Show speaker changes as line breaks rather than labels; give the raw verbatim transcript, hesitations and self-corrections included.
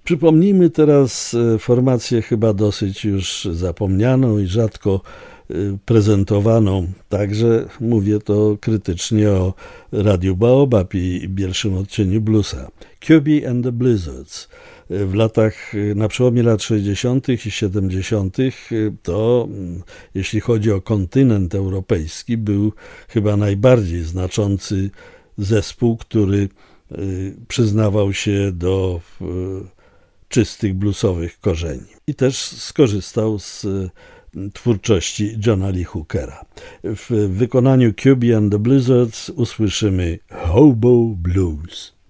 Przypomnijmy teraz formację chyba dosyć już zapomnianą i rzadko prezentowaną. Także mówię to krytycznie o Radiu Baobab i pierwszym odcieniu bluesa. Cubie and the Blizzards. W latach, na przełomie lat sześćdziesiątych i siedemdziesiątych to, jeśli chodzi o kontynent europejski, był chyba najbardziej znaczący zespół, który przyznawał się do czystych bluesowych korzeni. I też skorzystał z twórczości Johna Lee Hookera. W wykonaniu Cubie and the Blizzards usłyszymy Hobo Blues.